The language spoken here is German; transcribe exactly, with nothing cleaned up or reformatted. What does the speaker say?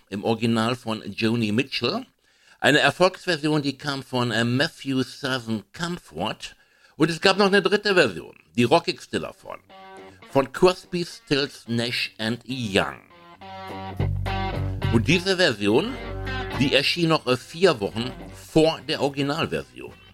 im Original von Joni Mitchell. Eine Erfolgsversion, die kam von äh, Matthew Southern Comfort. Und es gab noch eine dritte Version, die rockigste davon, von Crosby, Stills, Nash and Young. Und diese Version, die erschien noch äh, vier Wochen vor der Originalversion.